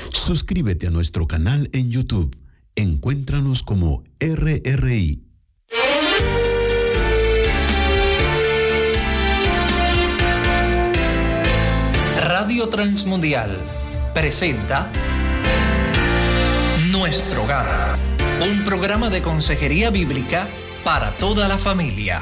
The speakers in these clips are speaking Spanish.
Suscríbete a nuestro canal en YouTube. Encuéntranos como RRI. Radio Transmundial presenta Nuestro Hogar, un programa de consejería bíblica para toda la familia.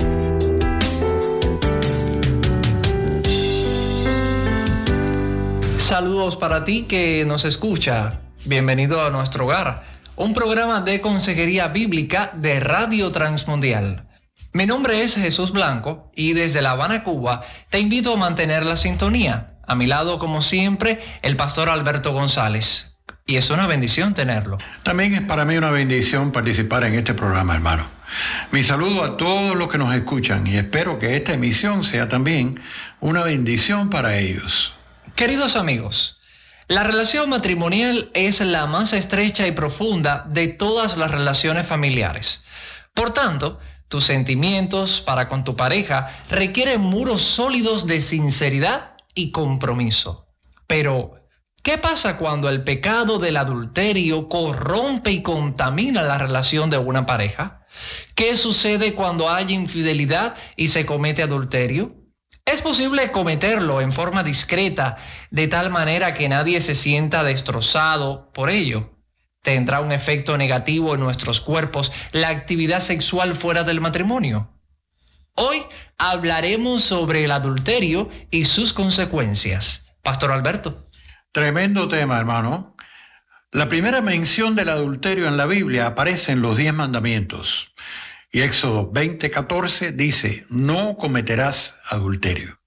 Saludos para ti que nos escucha. Bienvenido a Nuestro Hogar, un programa de consejería bíblica de Radio Transmundial. Mi nombre es Jesús Blanco y desde La Habana, Cuba, te invito a mantener la sintonía. A mi lado, como siempre, el pastor Alberto González. Y es una bendición tenerlo. También es para mí una bendición participar en este programa, hermano. Mi saludo a todos los que nos escuchan y espero que esta emisión sea también una bendición para ellos. Queridos amigos, la relación matrimonial es la más estrecha y profunda de todas las relaciones familiares. Por tanto, tus sentimientos para con tu pareja requieren muros sólidos de sinceridad y compromiso. Pero, ¿qué pasa cuando el pecado del adulterio corrompe y contamina la relación de una pareja? ¿Qué sucede cuando hay infidelidad y se comete adulterio? ¿Es posible cometerlo en forma discreta, de tal manera que nadie se sienta destrozado por ello? ¿Tendrá un efecto negativo en nuestros cuerpos la actividad sexual fuera del matrimonio? Hoy hablaremos sobre el adulterio y sus consecuencias. Pastor Alberto. Tremendo tema, hermano. La primera mención del adulterio en la Biblia aparece en los 10 mandamientos. Y Éxodo 20:14 dice, no cometerás adulterio.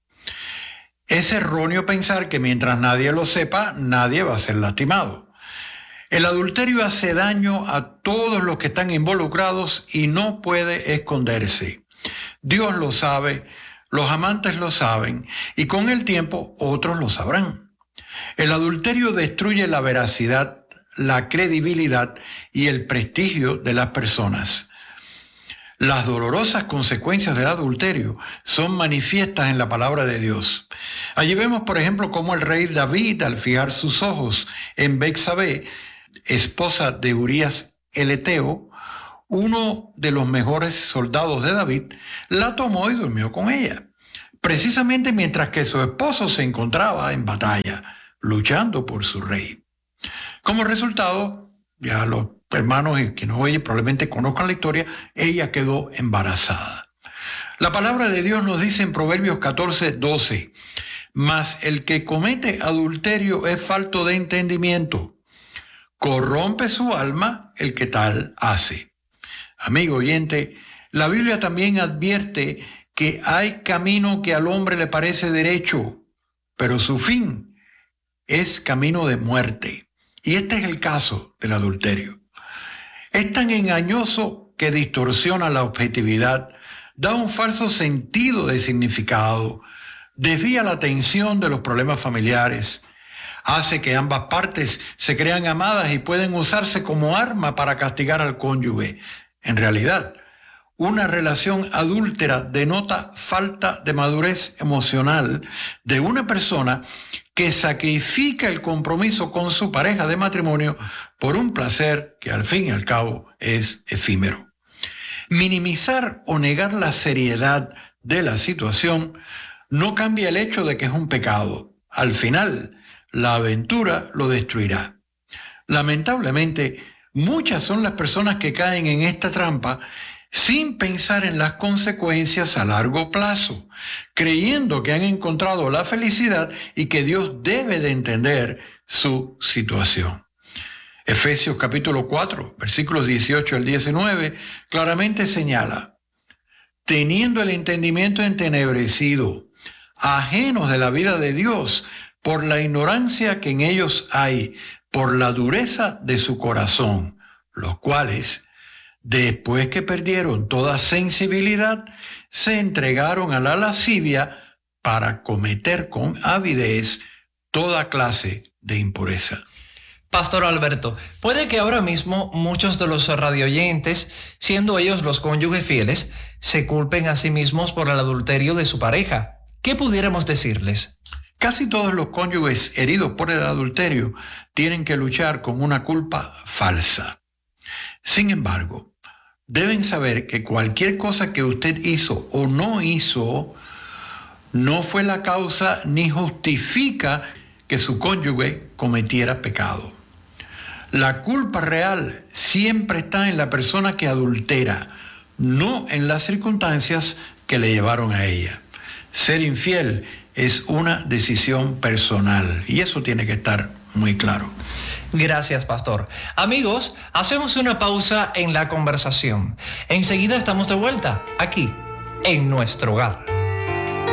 Es erróneo pensar que mientras nadie lo sepa, nadie va a ser lastimado. El adulterio hace daño a todos los que están involucrados y no puede esconderse. Dios lo sabe, los amantes lo saben y con el tiempo otros lo sabrán. El adulterio destruye la veracidad, la credibilidad y el prestigio de las personas. Las dolorosas consecuencias del adulterio son manifiestas en la palabra de Dios. Allí vemos, por ejemplo, cómo el rey David, al fijar sus ojos en Betsabé, esposa de Urías el Eteo, uno de los mejores soldados de David, la tomó y durmió con ella, precisamente mientras que su esposo se encontraba en batalla, luchando por su rey. Como resultado, ya los hermanos que nos oyen probablemente conozcan la historia, ella quedó embarazada. La palabra de Dios nos dice en Proverbios 14:12, mas el que comete adulterio es falto de entendimiento, corrompe su alma el que tal hace. Amigo oyente, la Biblia también advierte que hay camino que al hombre le parece derecho, pero su fin es camino de muerte. Y este es el caso del adulterio. Es tan engañoso que distorsiona la objetividad, da un falso sentido de significado, desvía la atención de los problemas familiares, hace que ambas partes se crean amadas y pueden usarse como arma para castigar al cónyuge. En realidad, una relación adúltera denota falta de madurez emocional de una persona que sacrifica el compromiso con su pareja de matrimonio por un placer que al fin y al cabo es efímero. Minimizar o negar la seriedad de la situación no cambia el hecho de que es un pecado. Al final, la aventura lo destruirá. Lamentablemente, muchas son las personas que caen en esta trampa sin pensar en las consecuencias a largo plazo, creyendo que han encontrado la felicidad y que Dios debe de entender su situación. Efesios capítulo 4, versículos 18 al 19, claramente señala, teniendo el entendimiento entenebrecido, ajenos de la vida de Dios, por la ignorancia que en ellos hay, por la dureza de su corazón, los cuales, después que perdieron toda sensibilidad, se entregaron a la lascivia para cometer con avidez toda clase de impureza. Pastor Alberto, puede que ahora mismo muchos de los radioyentes, siendo ellos los cónyuges fieles, se culpen a sí mismos por el adulterio de su pareja. ¿Qué pudiéramos decirles? Casi todos los cónyuges heridos por el adulterio tienen que luchar con una culpa falsa. Sin embargo, deben saber que cualquier cosa que usted hizo o no hizo no fue la causa ni justifica que su cónyuge cometiera pecado. La culpa real siempre está en la persona que adultera, no en las circunstancias que le llevaron a ella. Ser infiel es una decisión personal y eso tiene que estar muy claro. Gracias, pastor. Amigos, hacemos una pausa en la conversación. Enseguida estamos de vuelta aquí, en Nuestro Hogar.